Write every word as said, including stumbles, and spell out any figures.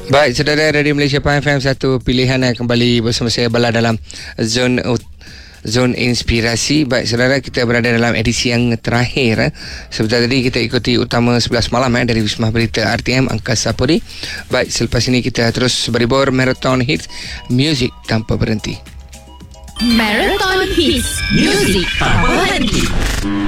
Baik, saudara Radio Malaysia Pahang F M, satu pilihan yang kembali bersama saya Bala dalam Zone Zone Inspirasi. Baik, saudara, kita berada dalam edisi yang terakhir. Eh. Sebentar tadi kita ikuti utama sebelas malam eh, dari Wisma Berita R T M Angkasa Puri. Baik, selepas ini kita terus beribur Marathon Hits, Music tanpa berhenti. Marathon Hits, Music tanpa berhenti.